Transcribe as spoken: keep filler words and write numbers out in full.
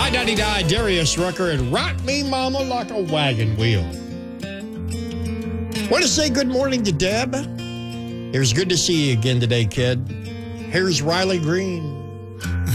My Daddy Died, Darius Rucker, and Rock Me Mama Like a Wagon Wheel. Want to say good morning to Deb. It was good to see you again today, kid. Here's Riley Green.